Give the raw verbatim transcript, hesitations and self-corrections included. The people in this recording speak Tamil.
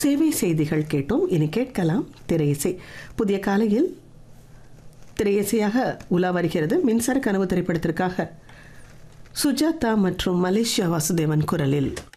சேவை செய்திகள் கேட்டோம். இனி கேட்கலாம் திரையிசை. புதிய காலையில் திரையிசையாக உலா வருகிறது. மின்சார கனவு திரைப்படத்திற்காக சுஜாதா மற்றும் மலேசியா வாசுதேவன் குரலில்